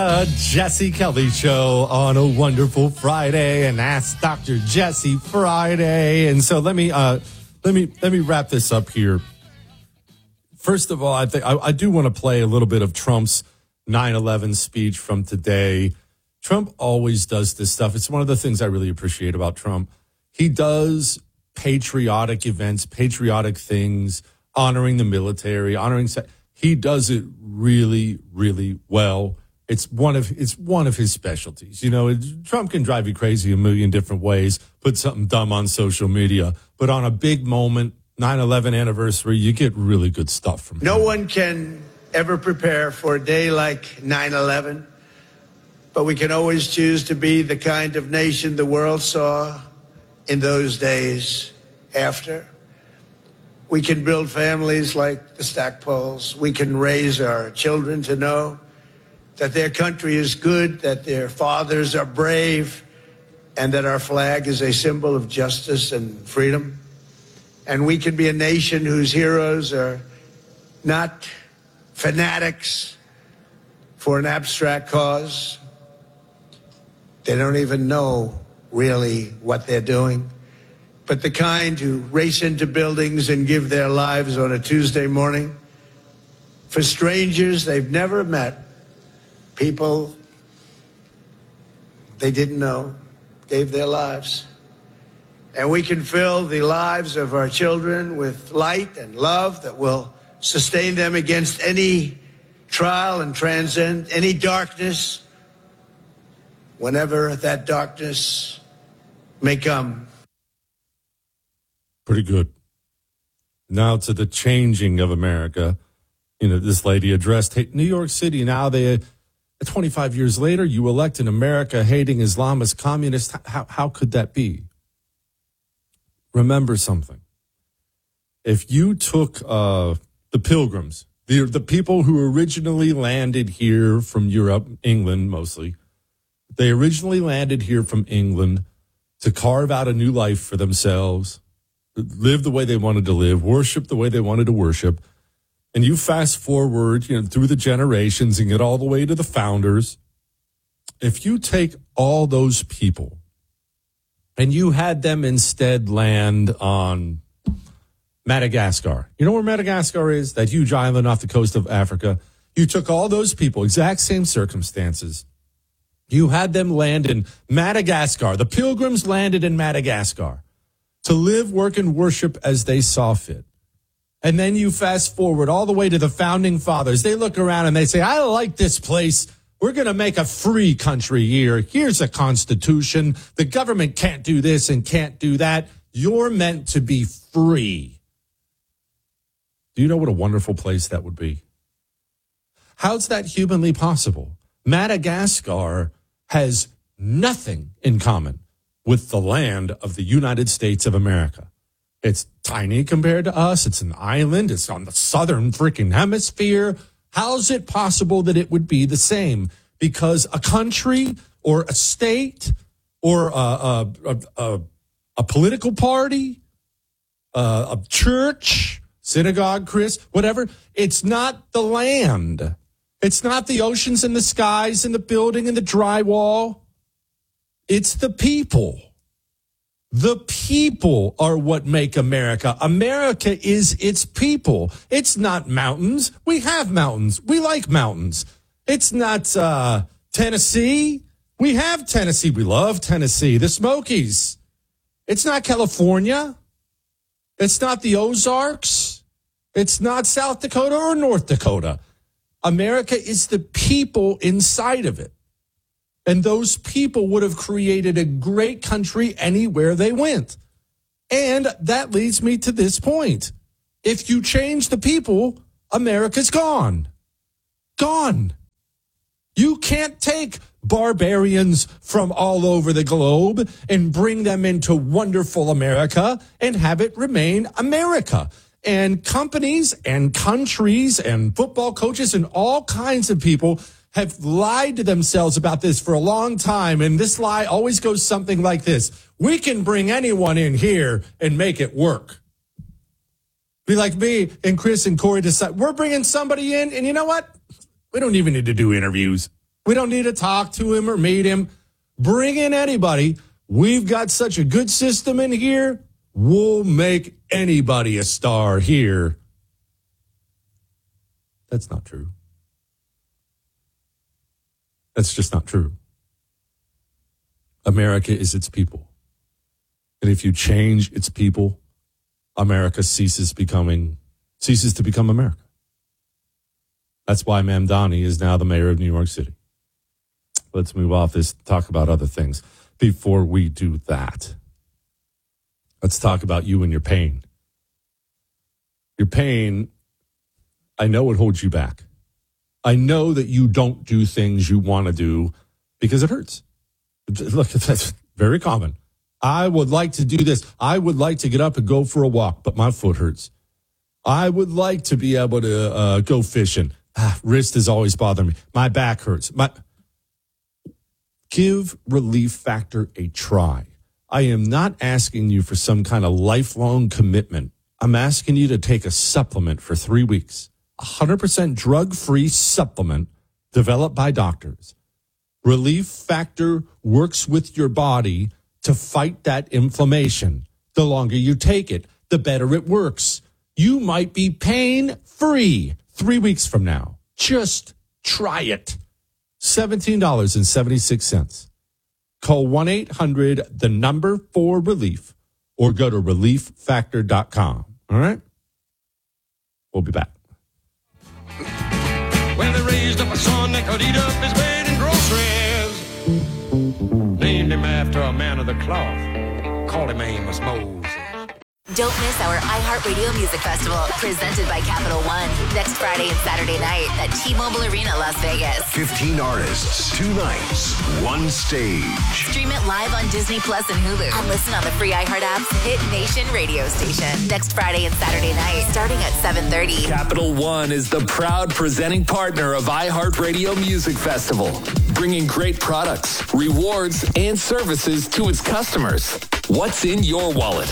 Jesse Kelly Show on a wonderful Friday, and Ask Dr. Jesse Friday. And so let me wrap this up here. First of all, I do want to play a little bit of Trump's 9/11 speech from today. Trump always does this stuff. It's one of the things I really appreciate about Trump. He does patriotic events, patriotic things, honoring the military, he does it really, really well. It's one of his specialties. You know, Trump can drive you crazy a million different ways, put something dumb on social media, but on a big moment, 9/11 anniversary, you get really good stuff from him. No one can ever prepare for a day like 9/11, but we can always choose to be the kind of nation the world saw in those days after. We can build families like the Stackpoles. We can raise our children to know that their country is good, that their fathers are brave, and that our flag is a symbol of justice and freedom. And we can be a nation whose heroes are not fanatics for an abstract cause. They don't even know really what they're doing, but the kind who race into buildings and give their lives on a Tuesday morning for strangers they've never met, people they didn't know, gave their lives. And we can fill the lives of our children with light and love that will sustain them against any trial and transcend any darkness, whenever that darkness may come. Pretty good. Now to the changing of America. You know, this lady addressed New York City. Now 25 years later, you elect an America-hating Islamist communist. How could that be? Remember something. If you took the Pilgrims, the people who originally landed here from Europe, England mostly, they originally landed here from England to carve out a new life for themselves, live the way they wanted to live, worship the way they wanted to worship. And you fast forward, through the generations and get all the way to the founders. If you take all those people and you had them instead land on Madagascar. You know where Madagascar is? That huge island off the coast of Africa. You took all those people, exact same circumstances. You had them land in Madagascar. The Pilgrims landed in Madagascar to live, work, and worship as they saw fit. And then you fast forward all the way to the founding fathers. They look around and they say, I like this place. We're going to make a free country here. Here's a constitution. The government can't do this and can't do that. You're meant to be free. Do you know what a wonderful place that would be? How's that humanly possible? Madagascar has nothing in common with the land of the United States of America. It's tiny compared to us. It's an island. It's on the southern freaking hemisphere. How's it possible that it would be the same? Because a country or a state or a political party, a church, synagogue, whatever, it's not the land. It's not the oceans and the skies and the building and the drywall. It's the people. The people are what make America. America is its people. It's not mountains. We have mountains. We like mountains. It's not Tennessee. We have Tennessee. We love Tennessee. The Smokies. It's not California. It's not the Ozarks. It's not South Dakota or North Dakota. America is the people inside of it. And those people would have created a great country anywhere they went. And that leads me to this point. If you change the people, America's gone. Gone. You can't take barbarians from all over the globe and bring them into wonderful America and have it remain America. And companies and countries and football coaches and all kinds of people have lied to themselves about this for a long time. And this lie always goes something like this. We can bring anyone in here and make it work. Be like me and Chris and Corey decide we're bringing somebody in. And you know what? We don't even need to do interviews. We don't need to talk to him or meet him. Bring in anybody. We've got such a good system in here. We'll make anybody a star here. That's not true. That's just not true. America is its people. And if you change its people, America ceases to become America. That's why Mamdani is now the mayor of New York City. Let's move off this, talk about other things. Before we do that, let's talk about you and your pain. Your pain, I know it holds you back. I know that you don't do things you want to do because it hurts. Look, that's very common. I would like to do this. I would like to get up and go for a walk, but my foot hurts. I would like to be able to go fishing. Wrist is always bothering me. My back hurts. Give Relief Factor a try. I am not asking you for some kind of lifelong commitment. I'm asking you to take a supplement for 3 weeks. 100% drug-free supplement developed by doctors. Relief Factor works with your body to fight that inflammation. The longer you take it, the better it works. You might be pain-free 3 weeks from now. Just try it. $17.76. Call 1-800-4RELIEF or go to relieffactor.com. All right? We'll be back. Well, they raised up a son that could eat up his weight in groceries. Named him after a man of the cloth. Called him Amos Moses. Don't miss our iHeartRadio Music Festival, presented by Capital One, next Friday and Saturday night at T-Mobile Arena, Las Vegas. 15 artists, 2 nights, 1 stage. Stream it live on Disney Plus and Hulu, and listen on the free iHeart app's Hit Nation radio station. Next Friday and Saturday night, starting at 7:30. Capital One is the proud presenting partner of iHeartRadio Music Festival, bringing great products, rewards, and services to its customers. What's in your wallet?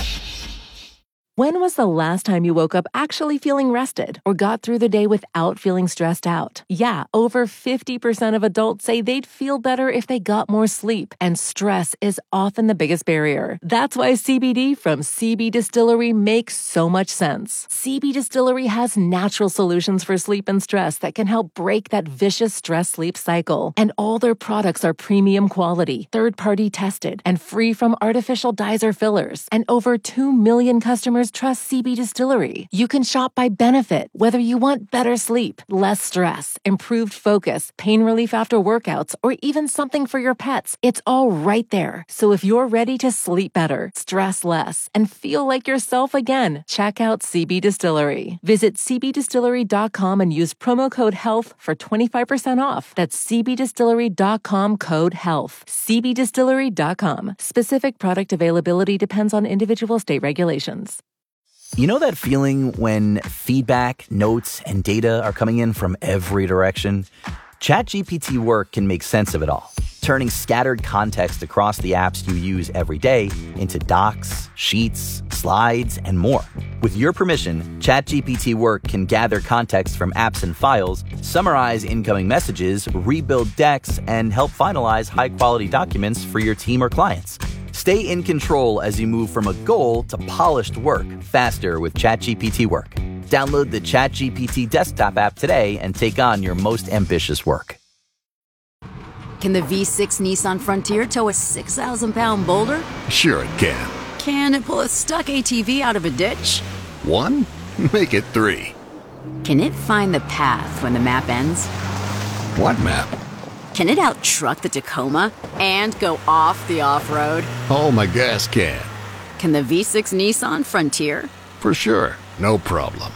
When was the last time you woke up actually feeling rested or got through the day without feeling stressed out? Yeah, over 50% of adults say they'd feel better if they got more sleep, and stress is often the biggest barrier. That's why CBD from CB Distillery makes so much sense. CB Distillery has natural solutions for sleep and stress that can help break that vicious stress-sleep cycle. And all their products are premium quality, third-party tested, and free from artificial dyes or fillers. And over 2 million customers trust CB Distillery. You can shop by benefit, whether you want better sleep, less stress, improved focus, pain relief after workouts, or even something for your pets. It's all right there. So if you're ready to sleep better, stress less, and feel like yourself again, check out CB Distillery. Visit cbdistillery.com and use promo code HEALTH for 25% off. That's cbdistillery.com, code HEALTH. cbdistillery.com. Specific product availability depends on individual state regulations. You know that feeling when feedback, notes, and data are coming in from every direction? ChatGPT Work can make sense of it all, turning scattered context across the apps you use every day into docs, sheets, slides, and more. With your permission, ChatGPT Work can gather context from apps and files, summarize incoming messages, rebuild decks, and help finalize high-quality documents for your team or clients. Stay in control as you move from a goal to polished work faster with ChatGPT Work. Download the ChatGPT desktop app today and take on your most ambitious work. Can the V6 Nissan Frontier tow a 6,000-pound boulder? Sure it can. Can it pull a stuck ATV out of a ditch? 1? Make it 3. Can it find the path when the map ends? What map? Can it out-truck the Tacoma and go off the off-road? Oh, my gas can. Can the V6 Nissan Frontier? For sure. No problem.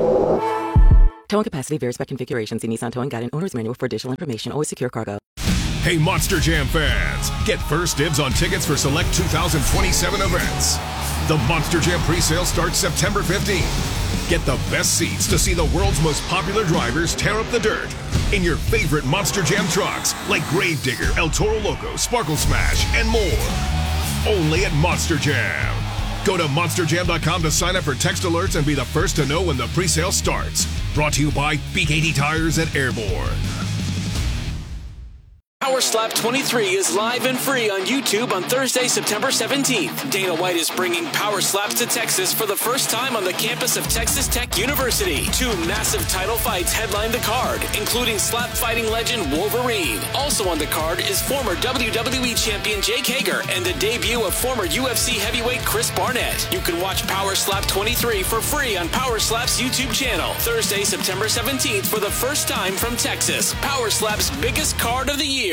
Towing capacity varies by configuration. See Nissan Towing Guide and Owner's Manual for additional information. Always secure cargo. Hey, Monster Jam fans. Get first dibs on tickets for select 2027 events. The Monster Jam presale starts September 15th. Get the best seats to see the world's most popular drivers tear up the dirt in your favorite Monster Jam trucks like Gravedigger, El Toro Loco, Sparkle Smash, and more. Only at Monster Jam. Go to monsterjam.com to sign up for text alerts and be the first to know when the presale starts. Brought to you by Peak 80 Tires at Airborne. Power Slap 23 is live and free on YouTube on Thursday, September 17th. Dana White is bringing Power Slaps to Texas for the first time on the campus of Texas Tech University. 2 massive title fights headline the card, including slap fighting legend Wolverine. Also on the card is former WWE champion Jake Hager and the debut of former UFC heavyweight Chris Barnett. You can watch Power Slap 23 for free on Power Slap's YouTube channel. Thursday, September 17th for the first time from Texas. Power Slap's biggest card of the year.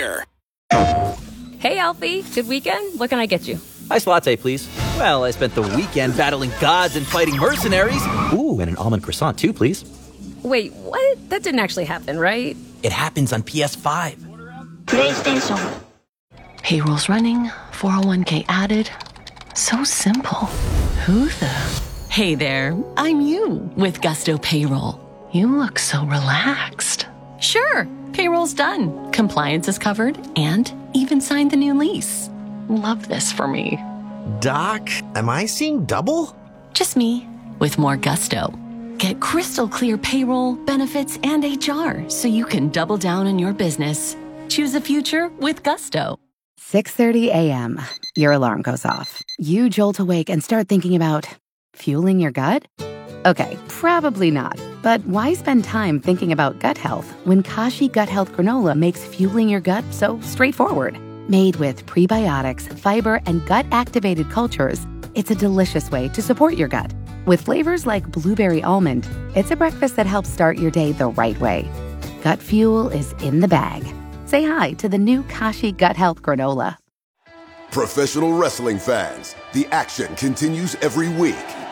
Hey, Alfie. Good weekend? What can I get you? Iced latte, please. Well, I spent the weekend battling gods and fighting mercenaries. Ooh, and an almond croissant, too, please. Wait, what? That didn't actually happen, right? It happens on PS5. PlayStation. Payroll's running, 401k added. So simple. Who the? Hey there, I'm you with Gusto Payroll. You look so relaxed. Sure, payroll's done. Compliance is covered and even signed the new lease. Love this for me. Doc, am I seeing double? Just me with more Gusto. Get crystal clear payroll, benefits, and HR so you can double down on your business. Choose a future with Gusto. 6:30 a.m. Your alarm goes off. You jolt awake and start thinking about fueling your gut? Okay, probably not. But why spend time thinking about gut health when Kashi Gut Health Granola makes fueling your gut so straightforward? Made with prebiotics, fiber, and gut-activated cultures, it's a delicious way to support your gut. With flavors like blueberry almond, it's a breakfast that helps start your day the right way. Gut fuel is in the bag. Say hi to the new Kashi Gut Health Granola. Professional wrestling fans, the action continues every week.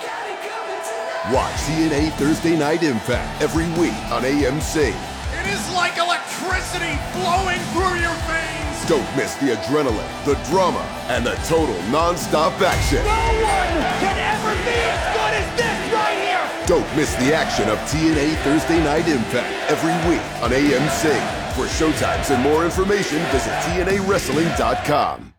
Watch TNA Thursday Night Impact every week on AMC. It is like electricity flowing through your veins. Don't miss the adrenaline, the drama, and the total non-stop action. No one can ever be as good as this right here. Don't miss the action of TNA Thursday Night Impact every week on AMC. For showtimes and more information, visit TNAWrestling.com.